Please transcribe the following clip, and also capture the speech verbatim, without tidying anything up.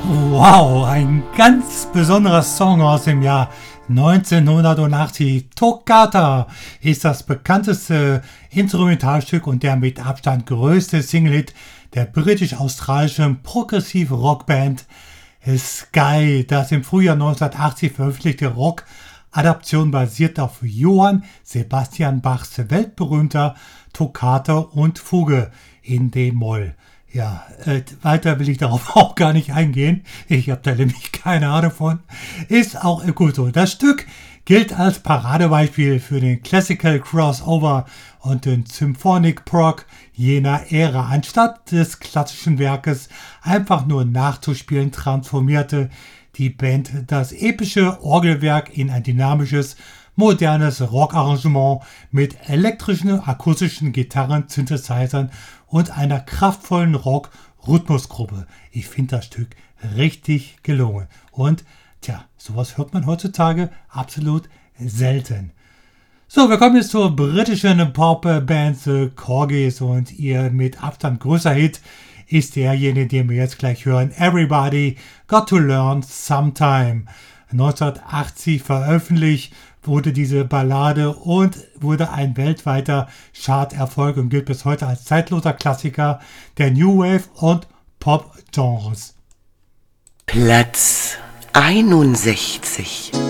Wow, ein ganz besonderer Song aus dem Jahr neunzehnhundertachtzig. Toccata ist das bekannteste Instrumentalstück und der mit Abstand größte Single-Hit der britisch-australischen Progressive-Rockband Sky. Das im Frühjahr neunzehnhundertachtzig veröffentlichte Rock-Adaption basiert auf Johann Sebastian Bachs weltberühmter Toccata und Fuge in D-Moll. Ja, äh, weiter will ich darauf auch gar nicht eingehen. Ich habe da nämlich keine Ahnung von. Ist auch gut so. Das Stück gilt als Paradebeispiel für den Classical Crossover und den Symphonic Prog jener Ära. Anstatt des klassischen Werkes einfach nur nachzuspielen, transformierte die Band das epische Orgelwerk in ein dynamisches, modernes Rockarrangement mit elektrischen, akustischen Gitarren, Synthesizern und einer kraftvollen Rock-Rhythmusgruppe. Ich finde das Stück richtig gelungen. Und tja, sowas hört man heutzutage absolut selten. So, wir kommen jetzt zur britischen Pop-Band The Corgis und ihr mit Abstand größter Hit ist derjenige, den wir jetzt gleich hören. Everybody Got to Learn Sometime. neunzehnhundertachtzig veröffentlicht wurde diese Ballade und wurde ein weltweiter Charterfolg und gilt bis heute als zeitloser Klassiker der New Wave und Pop-Genres. Platz einundsechzig.